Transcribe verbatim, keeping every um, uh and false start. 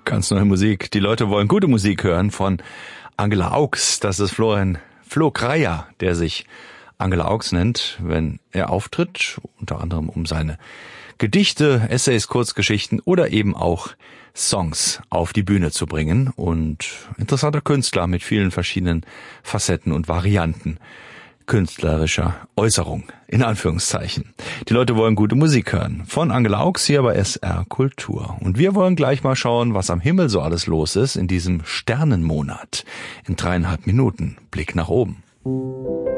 Ganz neue Musik. Die Leute wollen gute Musik hören von Angela Augs. Das ist Florian Flo Kreier, der sich Angela Augs nennt, wenn er auftritt, unter anderem um seine Gedichte, Essays, Kurzgeschichten oder eben auch Songs auf die Bühne zu bringen. Und interessanter Künstler mit vielen verschiedenen Facetten und Varianten künstlerischer Äußerung, in Anführungszeichen. Die Leute wollen gute Musik hören. Von Angela Augs hier bei S R Kultur. Und wir wollen gleich mal schauen, was am Himmel so alles los ist in diesem Sternenmonat. In dreieinhalb Minuten Blick nach oben.